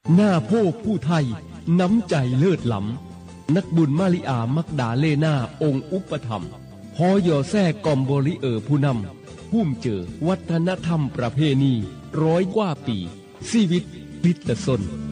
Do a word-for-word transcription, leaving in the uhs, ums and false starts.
หน้าโพผู้ไทยน้ำใจเลิศล้ำนักบุญมาริอามักดาเลนาองค์อุปถัมภ์พอยอแซ่กอมบริเออผู้นำพุ่มเจอวัฒนธรรมประเพณีร้อยกว่าปีชีวิตพิตรสน